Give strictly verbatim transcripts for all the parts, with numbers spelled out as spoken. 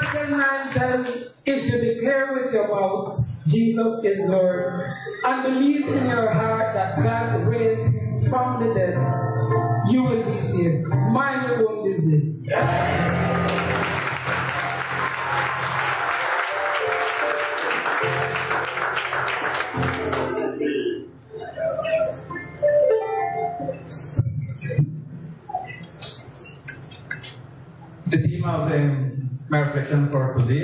second man says, if you declare with your mouth Jesus is Lord and believe in your heart that God raised him from the dead, you will be saved. Mind your own business. The theme of um, my reflection for today,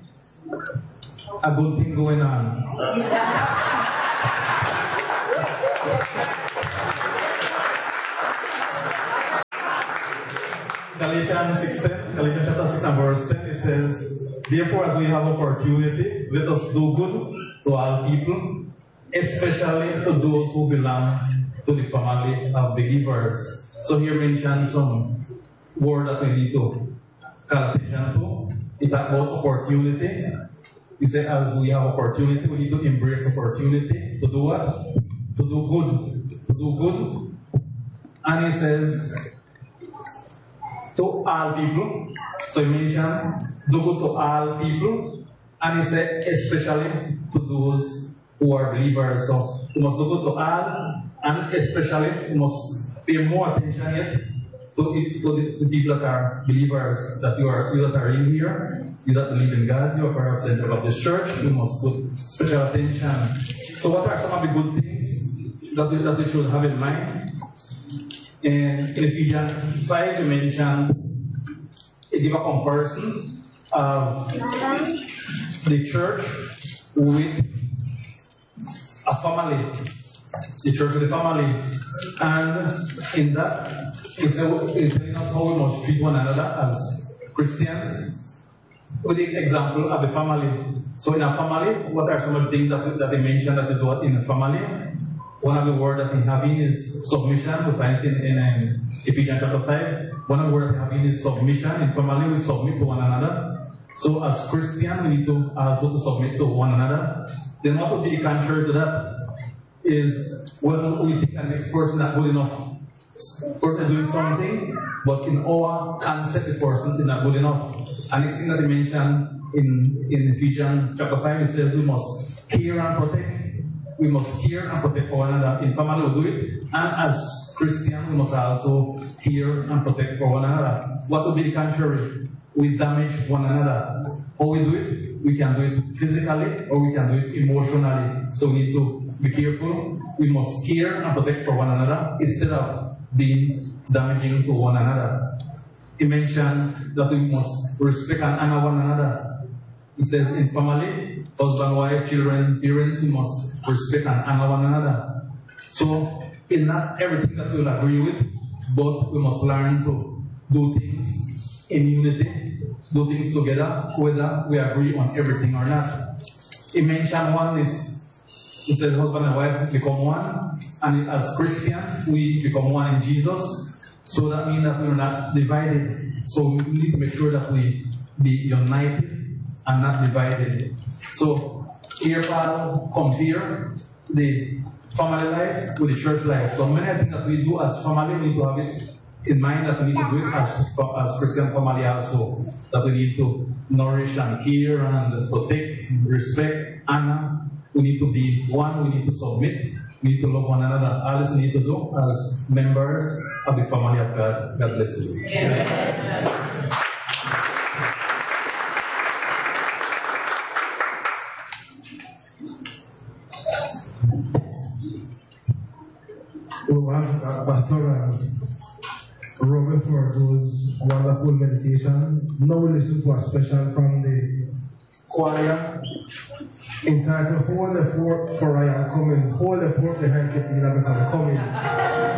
a good thing going on. Galatians six ten, Galatians chapter six and verse ten, it says, therefore as we have opportunity, let us do good to all people, especially to those who belong to the family of believers. So here mentioned some word that we need to call attention to. It's about opportunity. He said as we have opportunity, we need to embrace opportunity to do what? To do good. To do good. And he says to all people. So he mentioned do good to all people. And he said especially to those who are believers. So we must do good to all, and especially we must pay more attention yet to, to the, the people that are believers, that you are you that are in here, you that believe in God, you are part of the center of this church, you must put special attention. So what are some of the good things that we, that we should have in mind? In, in Ephesians five, we mentioned, it give a comparison of the church with a family. The church with a family. And in that, it's telling us how we must treat one another as Christians. With the example of the family. So in a family, what are some of the things that, that they mentioned that they do in a family? One of the words that we have in is submission. We find it in, in um, Ephesians chapter five. One of the words that we have in is submission. In family, we submit to one another. So as Christians, we need to also to submit to one another. Then what would be contrary to that is when we think the next person is not good enough. Person doing something, but in our concept, the person is not good enough. And next thing that they mentioned in, in Ephesians chapter five, it says we must care and protect. We must care and protect one another. In family, we do it. And as Christians, we must also care and protect for one another. What would be the contrary? We damage one another. How we do it? We can do it physically or we can do it emotionally. So we need to be careful. We must care and protect for one another instead of being damaging to one another. He mentioned that we must respect and honor one another. He says in family, husband, wife, children, parents, we must respect and honor one another. So it's not everything that we'll agree with, but we must learn to do things in unity, do things together, whether we agree on everything or not. He mentioned one is, he said husband and wife become one, and as Christians, we become one in Jesus. So that means that we're not divided. So we need to make sure that we be united and not divided. So here Paul compare the family life with the church life. So many things that we do as family, we need to have it in mind that we need to do it as, as Christian family also. That we need to nourish and care and protect, respect, honor. We need to be one, we need to submit, we need to love one another. All this we need to do as members of the family of God. God bless you. Amen. We want uh, Pastor uh, Robert for those wonderful meditation. Now we listen to a special from the choir entitled Hold the Fort for I am coming. Hold the fort behind Keep because I'm coming.